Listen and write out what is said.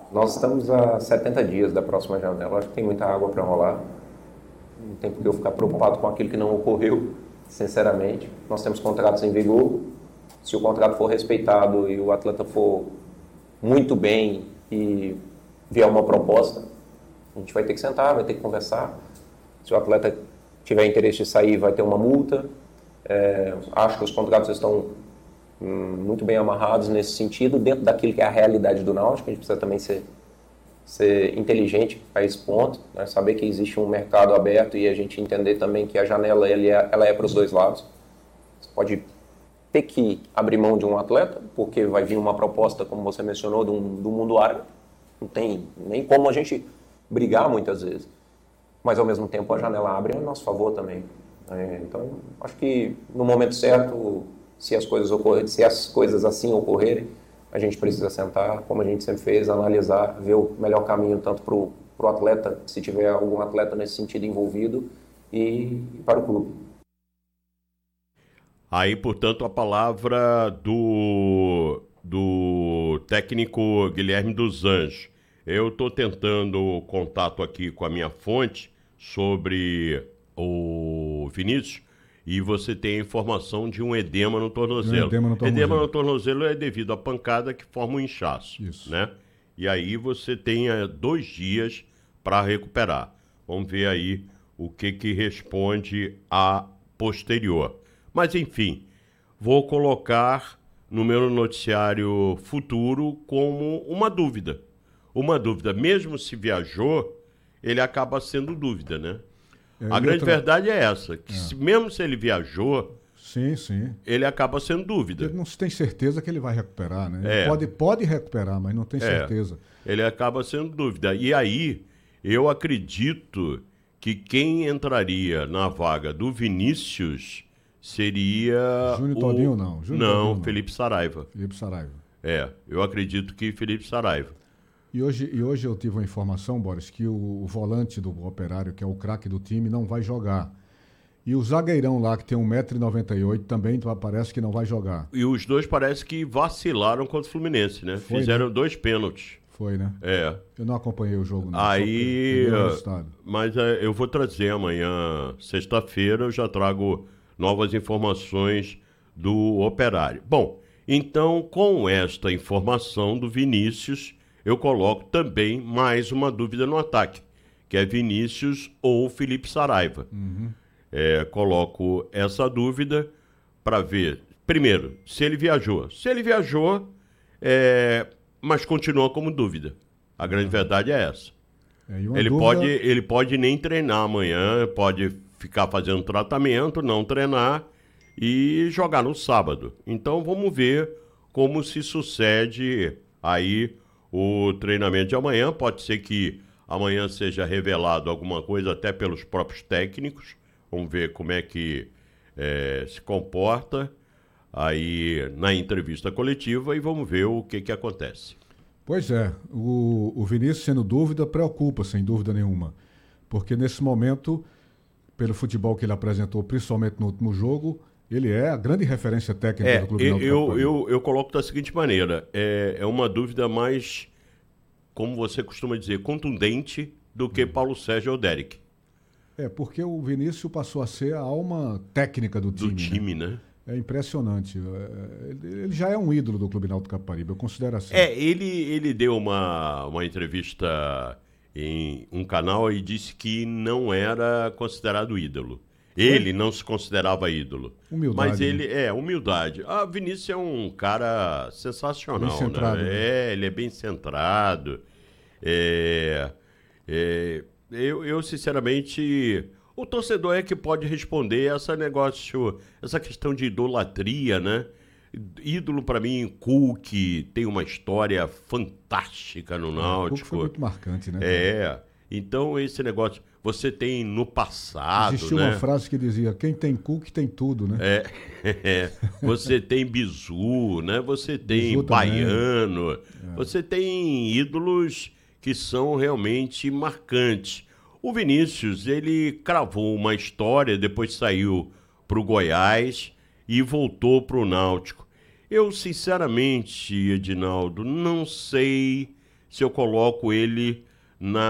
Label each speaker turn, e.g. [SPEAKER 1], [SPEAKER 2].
[SPEAKER 1] Nós estamos a 70 dias da próxima janela. Acho que tem muita água para rolar. Não tem por que eu ficar preocupado com aquilo que não ocorreu, sinceramente. Nós temos contratos em vigor. Se o contrato for respeitado e o atleta for muito bem e vier uma proposta, a gente vai ter que sentar, vai ter que conversar. Se o atleta tiver interesse de sair, vai ter uma multa. Acho que os contratos estão muito bem amarrados nesse sentido, dentro daquilo que é a realidade do Náutico. A gente precisa também ser inteligente a esse ponto, né? Saber que existe um mercado aberto e a gente entender também que a janela ela é para os dois lados. Você pode ter que abrir mão de um atleta, porque vai vir uma proposta, como você mencionou, do mundo árabe. Não tem nem como a gente brigar muitas vezes. Mas, ao mesmo tempo, a janela abre a nosso favor também. Então, acho que no momento certo, se as coisas assim ocorrerem, a gente precisa sentar, como a gente sempre fez, analisar, ver o melhor caminho tanto para o atleta, se tiver algum atleta nesse sentido envolvido, e para o clube.
[SPEAKER 2] Aí, portanto, a palavra do técnico Guilherme dos Anjos. Eu estou tentando contato aqui com a minha fonte sobre o Vinícius e você tem a informação de um edema no tornozelo. Edema no tornozelo é devido à pancada que forma um inchaço. Isso. Né? E aí você tem 2 dias para recuperar. Vamos ver aí o que responde a posterior. Mas, enfim, vou colocar no meu noticiário futuro como uma dúvida. Uma dúvida. Mesmo se viajou, ele acaba sendo dúvida, né? A grande verdade é essa, que mesmo se ele viajou,
[SPEAKER 3] sim,
[SPEAKER 2] ele acaba sendo dúvida.
[SPEAKER 3] Ele não tem certeza que ele vai recuperar, né? Ele pode recuperar, mas não tem certeza.
[SPEAKER 2] Ele acaba sendo dúvida. E aí, eu acredito que quem entraria na vaga do Vinícius seria
[SPEAKER 3] Júnior Todinho não.
[SPEAKER 2] Não, Felipe Saraiva.
[SPEAKER 3] Felipe Saraiva.
[SPEAKER 2] Eu acredito que Felipe Saraiva.
[SPEAKER 3] E hoje eu tive uma informação, Boris, que o volante do Operário, que é o craque do time, não vai jogar. E o zagueirão lá, que tem 1,98 m, também parece que não vai jogar.
[SPEAKER 2] E os dois parece que vacilaram contra o Fluminense, né? Fizeram 2 pênaltis.
[SPEAKER 3] Foi, né?
[SPEAKER 2] Eu
[SPEAKER 3] não acompanhei o jogo, não.
[SPEAKER 2] Aí, mas eu vou trazer amanhã, sexta-feira, eu já trago novas informações do Operário. Bom, então, com esta informação do Vinícius, eu coloco também mais uma dúvida no ataque, que é Vinícius ou Felipe Saraiva. Coloco essa dúvida para ver, primeiro, se ele viajou. Se ele viajou, mas continua como dúvida. A grande verdade é essa. Ele pode nem treinar amanhã, pode ficar fazendo tratamento, não treinar e jogar no sábado. Então vamos ver como se sucede aí o treinamento de amanhã. Pode ser que amanhã seja revelado alguma coisa até pelos próprios técnicos. Vamos ver como é que se comporta aí na entrevista coletiva e vamos ver o que acontece.
[SPEAKER 3] Pois é, o Vinícius sendo dúvida preocupa, sem dúvida nenhuma. Porque nesse momento, pelo futebol que ele apresentou, principalmente no último jogo, ele é a grande referência técnica do Clube Náutico.
[SPEAKER 2] Eu coloco da seguinte maneira, é uma dúvida mais, como você costuma dizer, contundente do que Paulo Sérgio ou Derek.
[SPEAKER 3] Porque o Vinícius passou a ser a alma técnica do time.
[SPEAKER 2] Né?
[SPEAKER 3] É impressionante. Ele já é um ídolo do Clube Náutico Caparibe, eu considero assim.
[SPEAKER 2] Ele deu uma entrevista em um canal e disse que não era considerado ídolo. Ele não se considerava ídolo.
[SPEAKER 3] Humildade.
[SPEAKER 2] Mas ele humildade. Vinícius é um cara sensacional,
[SPEAKER 3] bem centrado,
[SPEAKER 2] né? Ele é bem centrado. Eu sinceramente, o torcedor é que pode responder essa questão de idolatria, né? Ídolo para mim, Cook tem uma história fantástica no Náutico.
[SPEAKER 3] Cook foi muito marcante, né?
[SPEAKER 2] Então esse negócio, você tem no passado,
[SPEAKER 3] existia uma frase que dizia, quem tem Cook tem tudo, né?
[SPEAKER 2] Você tem Bizu, né? Você tem
[SPEAKER 3] Bizu
[SPEAKER 2] Baiano, você tem ídolos que são realmente marcantes. O Vinícius, ele cravou uma história, depois saiu para o Goiás e voltou para o Náutico. Eu, sinceramente, Edinaldo, não sei se eu coloco ele na